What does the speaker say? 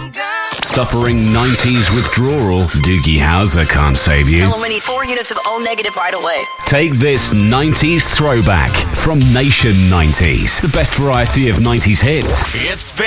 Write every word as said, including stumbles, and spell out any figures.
Suffering nineties withdrawal? Doogie Howser can't save you. Tell him we need four units of O negative right away. Take this nineties throwback from Nation nineties. The best variety of nineties hits. It's